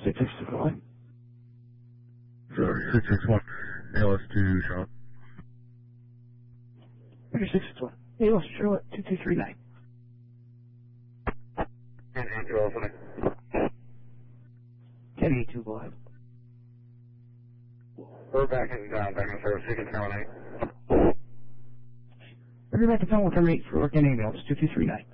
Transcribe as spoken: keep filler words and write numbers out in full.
six six one. Sorry, six six one, A L S two, Charlotte. Roger, six six one, A L S Charlotte, two two three nine. And eight two Alpha. ten eight two, go ahead. We're back in, uh, back in service, you can terminate. Roger, back to phone, we'll terminate for work and ambulance, two two three nine.